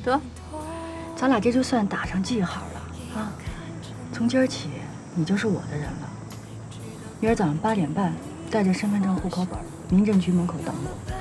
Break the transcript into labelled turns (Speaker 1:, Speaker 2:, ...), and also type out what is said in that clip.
Speaker 1: 得，
Speaker 2: 咱俩这就算打上记号了啊！从今儿起，你就是我的人了。明儿早上8点半，带着身份证、户口本，民政局门口等我。